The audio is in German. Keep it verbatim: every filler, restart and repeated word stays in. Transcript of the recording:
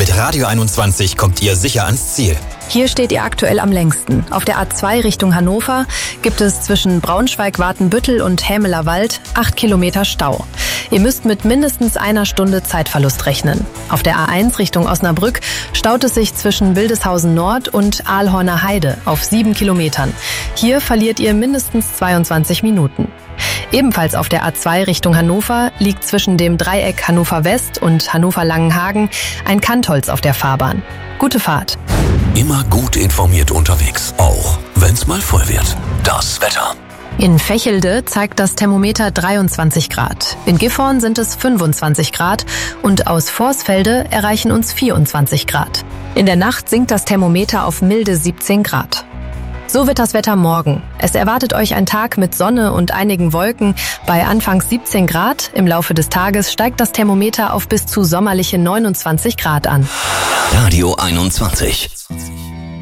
Mit Radio einundzwanzig kommt ihr sicher ans Ziel. Hier steht ihr aktuell am längsten. Auf der A zwei Richtung Hannover gibt es zwischen Braunschweig-Watenbüttel und Hämeler Wald acht Kilometer Stau. Ihr müsst mit mindestens einer Stunde Zeitverlust rechnen. Auf der A eins Richtung Osnabrück staut es sich zwischen Wildeshausen Nord und Aalhorner Heide auf sieben Kilometern. Hier verliert ihr mindestens zweiundzwanzig Minuten. Ebenfalls auf der A zwei Richtung Hannover liegt zwischen dem Dreieck Hannover West und Hannover-Langenhagen ein Kantholz auf der Fahrbahn. Gute Fahrt. Immer gut informiert unterwegs, auch wenn's mal voll wird. Das Wetter. In Vechelde zeigt das Thermometer dreiundzwanzig Grad. In Gifhorn sind es fünfundzwanzig Grad und aus Vorsfelde erreichen uns vierundzwanzig Grad. In der Nacht sinkt das Thermometer auf milde siebzehn Grad. So wird das Wetter morgen. Es erwartet euch ein Tag mit Sonne und einigen Wolken bei anfangs siebzehn Grad. Im Laufe des Tages steigt das Thermometer auf bis zu sommerliche neunundzwanzig Grad an. Radio einundzwanzig.